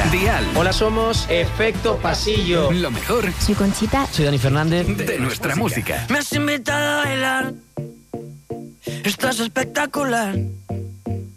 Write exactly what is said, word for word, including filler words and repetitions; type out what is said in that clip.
Dial. Hola, somos Efecto Pasillo. Lo mejor. Soy Conchita. Soy Dani Fernández. De, de nuestra música. Me has invitado a bailar. Estás espectacular.